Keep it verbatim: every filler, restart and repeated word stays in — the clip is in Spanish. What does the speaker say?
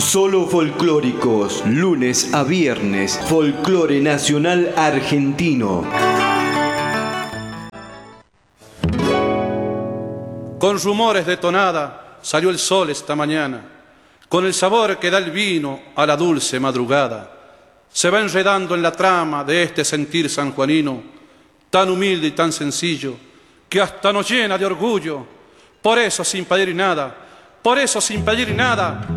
Solo folclóricos, lunes a viernes, folclore nacional argentino. Con rumores de tonada salió el sol esta mañana, con el sabor que da el vino a la dulce madrugada. Se va enredando en la trama de este sentir sanjuanino, tan humilde y tan sencillo, que hasta nos llena de orgullo. Por eso sin pedir nada, por eso sin pedir nada,